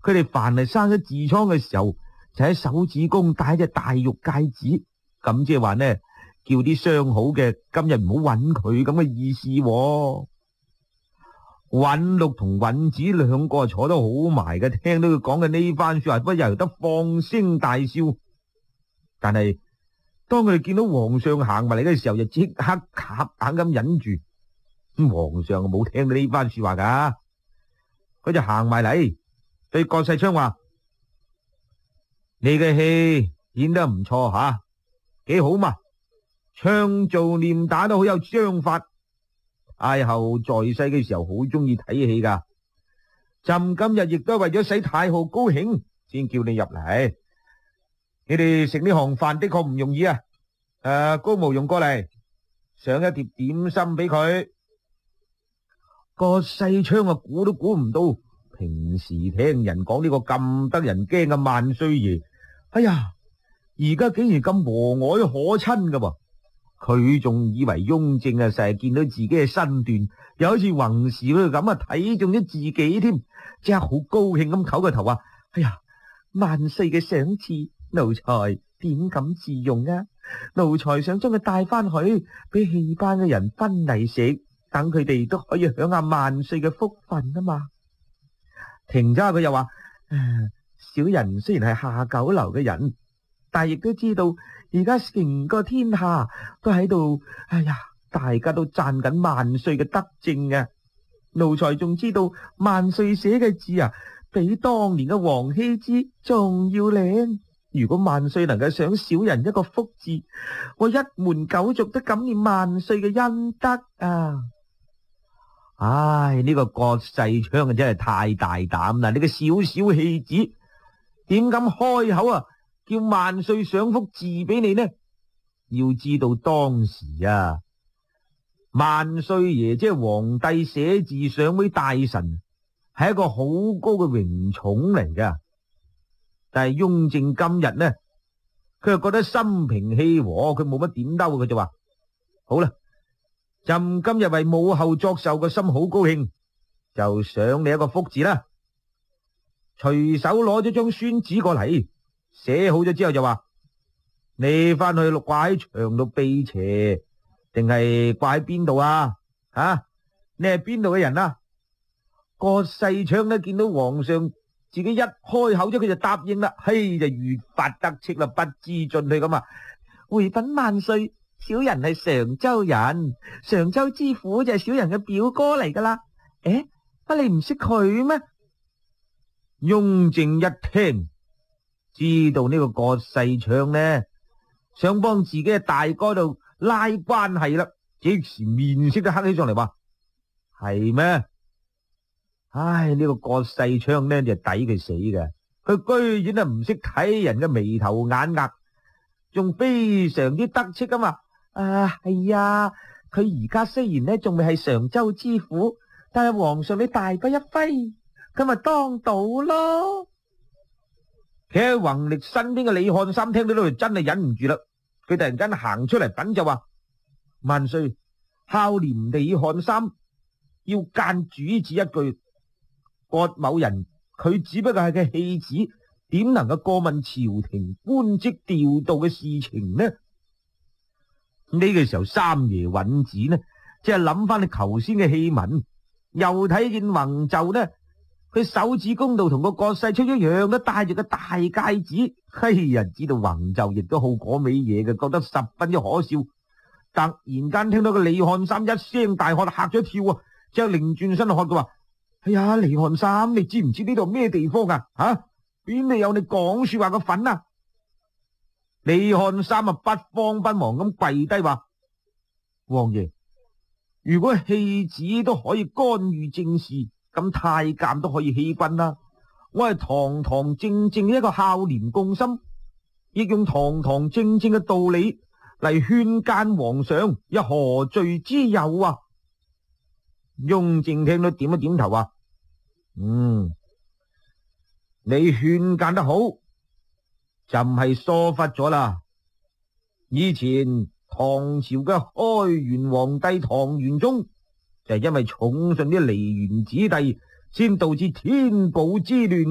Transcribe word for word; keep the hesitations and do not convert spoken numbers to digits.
佢哋凡係生咗痔瘡嘅時候，就喺手指公戴一隻大玉戒指，咁即係話呢，叫啲相好嘅今日唔好揾佢咁嘅意思喎。允六同允子兩個坐得好埋嘅，聽到佢講嘅呢番說話，不由得放聲大笑。但係當佢哋見到皇上行埋嚟嘅時候，就即刻夾硬咁忍住。咁皇上冇聽到呢番說話噶，佢就行埋嚟對郭世昌話：你嘅戲演得唔錯吓，幾好嘛，唱做念打都好有章法。太后在世嘅時候好中意睇戲噶，朕今日亦都係為咗使太后高興，先叫你入嚟。你哋食呢行飯的確唔容易啊！誒，高毛用過嚟上一碟點心俾佢。個世昌啊，估都估唔到，平時聽人講呢個咁得人驚嘅萬歲爺，哎呀，而家竟然咁和藹可親噶噃。佢仲以為雍正啊成日見到自己嘅身段，又好似宏時嗰度咁啊睇中咗自己添，即刻好高興咁唞個頭話：哎呀，萬歲嘅賞賜，奴才點敢自用啊！奴才想將佢帶翻去俾戲班嘅人分嚟食，等佢哋都可以享下萬歲嘅福分啊嘛。停咗下佢又話：小人雖然係下九流嘅人，但亦都知道而家成個天下都喺度，哎呀，大家都讚緊萬歲嘅德政嘅。奴才仲知道萬歲寫嘅字啊，比當年嘅王羲之仲要靚。如果萬歲能夠賞小人一個福字，我一門九族都感念萬歲嘅恩德啊！唉，呢個郭世昌啊，真係太大膽啦！呢個小小戲子點敢開口啊，叫萬歲賞幅字俾你呢？要知道當時啊，萬歲爺即係皇帝寫字賞俾大臣，係一個好高嘅榮寵嚟噶。但係雍正今日呢，佢又覺得心平氣和，佢冇乜點嬲，佢就話：好啦，朕今日為母后作壽，個心好高興，就賞你一個福字啦。隨手攞咗張宣紙過嚟，寫好咗之後就話：你翻去掛喺牆度避邪，定係掛喺邊度啊？啊，你係邊度嘅人啊？個世昌呢，見到皇上自己一開口咗，佢就答應啦，嘿，就越發得戚啦，不知進去咁啊！回稟萬歲，小人係常州人，常州知府就係小人嘅表哥嚟噶啦。誒，乜你唔識佢咩？雍正一聽，知道呢個郭世昌呢，想幫自己嘅大哥度拉關係啦，即時面色都黑起上嚟，話係咩？唉，呢、這個郭世昌呢就抵佢死嘅，佢居然啊唔識睇人嘅眉頭眼額，仲非常之得戚啊嘛！啊係啊，佢而家雖然呢仲未係常州知府，但係皇上你大筆一揮，咁咪當到咯。企喺弘曆身邊嘅李漢三聽到呢度真係忍唔住啦，佢突然間行出嚟稟就話：萬歲，孝廉李漢三要諫主子一句。郭某人佢只不過係個戲子，點能夠過問朝廷官職調度嘅事情呢？呢、這個時候三爺允子呢，即係諗翻你頭先嘅戲文，又睇見弘就呢，佢手指公度同個郭世昌一樣都戴住個大戒指。嘿呀，知道弘就亦都好嗰味嘢嘅，覺得十分之可笑。突然間聽到個李漢三一聲大喝，嚇咗一跳啊！之後擰轉身喝佢話：哎呀，李漢三，你知唔知呢度咩地方啊？吓，邊度有你講說話嘅份啊？李漢三啊，不慌不忙咁跪低話：王爺，如果戲子都可以干預政事，咁太監都可以欺君啦。我係堂堂正正嘅一個孝廉共心，亦用堂堂正正嘅道理嚟勸諫皇上，有何罪之有啊？雍正聽到點一點頭話：嗯，你勸諫得好，朕係疏忽咗啦。以前唐朝嘅開元皇帝唐玄宗就係因為寵信啲梨園子弟，先導致天寶之亂。